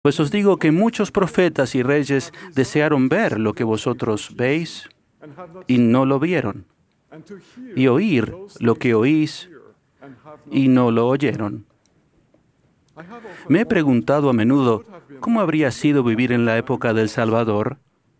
Pues os digo que muchos profetas y reyes desearon ver lo que vosotros veis y no lo vieron, y oír lo que oís y no lo oyeron. Me he preguntado a menudo cómo habría sido vivir en la época del Salvador.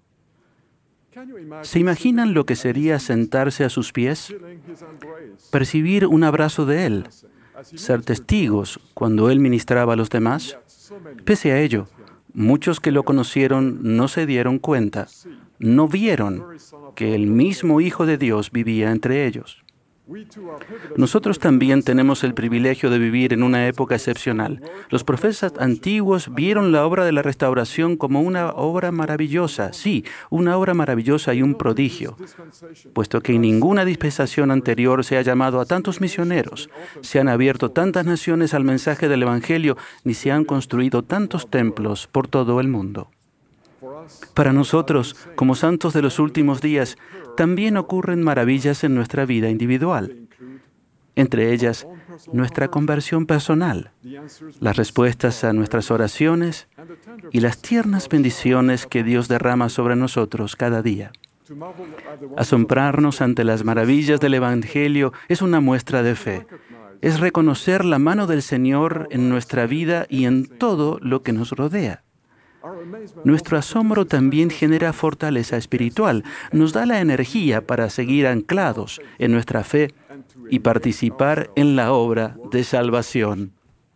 ¿Se imaginan lo que sería sentarse a sus pies, percibir un abrazo de Él, ser testigos cuando Él ministraba a los demás? Pese a ello, muchos que lo conocieron no se dieron cuenta, no vieron que el mismo Hijo de Dios vivía entre ellos. Nosotros también tenemos el privilegio de vivir en una época excepcional. Los profetas antiguos vieron la obra de la restauración como una obra maravillosa, sí, una obra maravillosa y un prodigio, puesto que en ninguna dispensación anterior se ha llamado a tantos misioneros, se han abierto tantas naciones al mensaje del Evangelio, ni se han construido tantos templos por todo el mundo. Para nosotros, como santos de los últimos días, también ocurren maravillas en nuestra vida individual. Entre ellas, nuestra conversión personal, las respuestas a nuestras oraciones y las tiernas bendiciones que Dios derrama sobre nosotros cada día. Asombrarnos ante las maravillas del Evangelio es una muestra de fe. Es reconocer la mano del Señor en nuestra vida y en todo lo que nos rodea. Nuestro asombro también genera fortaleza espiritual, nos da la energía para seguir anclados en nuestra fe y participar en la obra de salvación.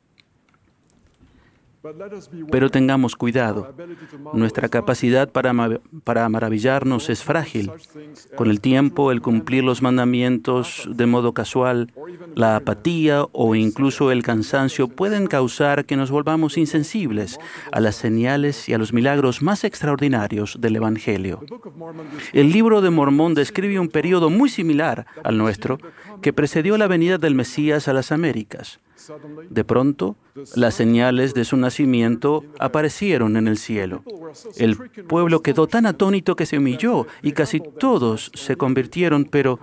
Pero tengamos cuidado. Nuestra capacidad para maravillarnos es frágil. Con el tiempo, el cumplir los mandamientos de modo casual, la apatía o incluso el cansancio pueden causar que nos volvamos insensibles a las señales y a los milagros más extraordinarios del Evangelio. El libro de Mormón describe un periodo muy similar al nuestro que precedió la venida del Mesías a las Américas. De pronto, las señales de su nacimiento aparecieron en el cielo. El pueblo quedó tan atónito que se humilló y casi todos se convirtieron, pero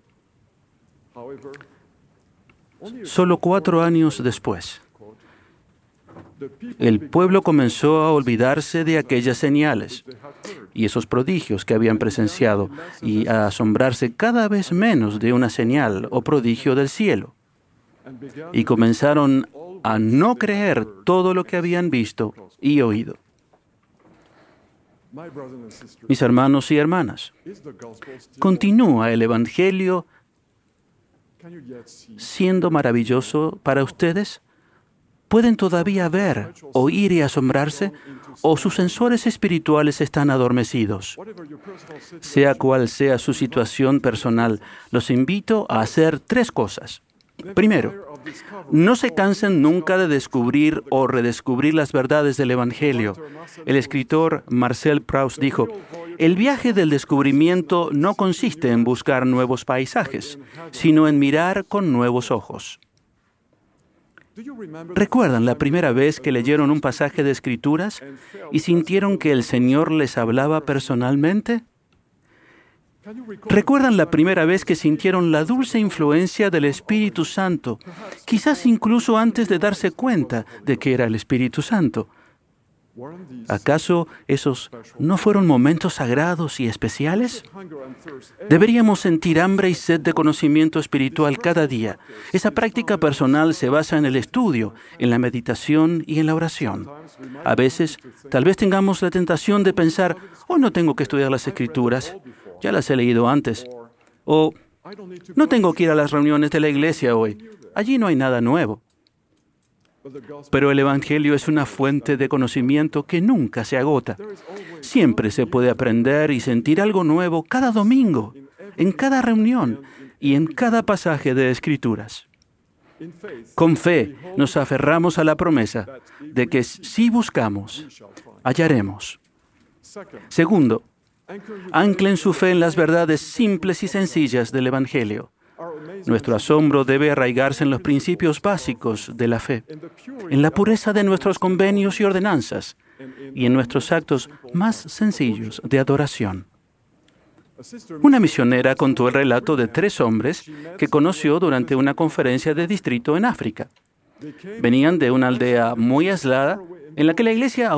solo 4 años después, el pueblo comenzó a olvidarse de aquellas señales y esos prodigios que habían presenciado y a asombrarse cada vez menos de una señal o prodigio del cielo. Y comenzaron a no creer todo lo que habían visto y oído. Mis hermanos y hermanas, ¿continúa el Evangelio siendo maravilloso para ustedes? ¿Pueden todavía ver, oír y asombrarse? ¿O sus sensores espirituales están adormecidos? Sea cual sea su situación personal, los invito a hacer 3 cosas. Primero, no se cansen nunca de descubrir o redescubrir las verdades del Evangelio. El escritor Marcel Proust dijo, el viaje del descubrimiento no consiste en buscar nuevos paisajes, sino en mirar con nuevos ojos. ¿Recuerdan la primera vez que leyeron un pasaje de Escrituras y sintieron que el Señor les hablaba personalmente? ¿Recuerdan la primera vez que sintieron la dulce influencia del Espíritu Santo, quizás incluso antes de darse cuenta de que era el Espíritu Santo? ¿Acaso esos no fueron momentos sagrados y especiales? Deberíamos sentir hambre y sed de conocimiento espiritual cada día. Esa práctica personal se basa en el estudio, en la meditación y en la oración. A veces, tal vez tengamos la tentación de pensar, hoy no tengo que estudiar las Escrituras, ya las he leído antes. O, no tengo que ir a las reuniones de la iglesia hoy, allí no hay nada nuevo. Pero el Evangelio es una fuente de conocimiento que nunca se agota. Siempre se puede aprender y sentir algo nuevo cada domingo, en cada reunión y en cada pasaje de Escrituras. Con fe nos aferramos a la promesa de que si buscamos, hallaremos. Segundo, anclen su fe en las verdades simples y sencillas del Evangelio. Nuestro asombro debe arraigarse en los principios básicos de la fe, en la pureza de nuestros convenios y ordenanzas, y en nuestros actos más sencillos de adoración. Una misionera contó el relato de 3 hombres que conoció durante una conferencia de distrito en África. Venían de una aldea muy aislada en la que la iglesia